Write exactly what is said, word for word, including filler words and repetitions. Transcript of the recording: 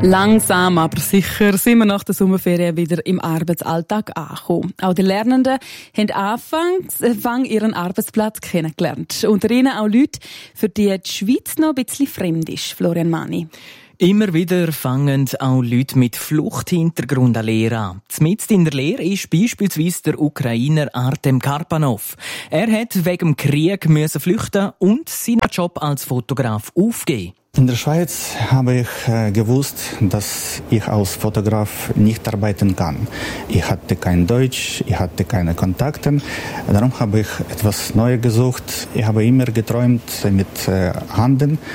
Langsam, aber sicher sind wir nach der Sommerferien wieder im Arbeitsalltag angekommen. Auch die Lernenden haben anfangs Anfang ihren Arbeitsplatz kennengelernt. Unter ihnen auch Leute, für die die Schweiz noch ein bisschen fremd ist. Florian Mani. Immer wieder fangen auch Leute mit Fluchthintergrund eine Lehre an. Mitten in der Lehre ist beispielsweise der Ukrainer Artem Karpanov. Er hat wegen dem Krieg müssen flüchten und seinen Job als Fotograf aufgeben. In der Schweiz habe ich äh, gewusst, dass ich als Fotograf nicht arbeiten kann. Ich hatte kein Deutsch, ich hatte keine Kontakte. Darum habe ich etwas Neues gesucht. Ich habe immer geträumt mit äh, Händen.